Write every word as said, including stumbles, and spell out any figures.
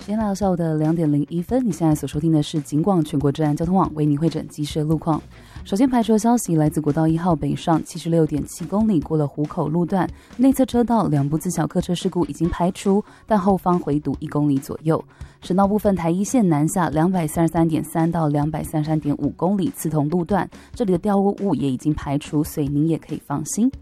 时间来到下午的两点零一分，你现在所收听的是警广全国治安交通网为你汇整即时路况。首先排除的消息来自国道一号北上七十六点七公里，过了湖口路段，内侧车道两部自小客车事故已经排除，但后方回堵一公里左右。省道部分台一线南下两百三十三点三到两百三十三点五公里，刺桐路段，这里的掉落物也已经排除，所以您也可以放心。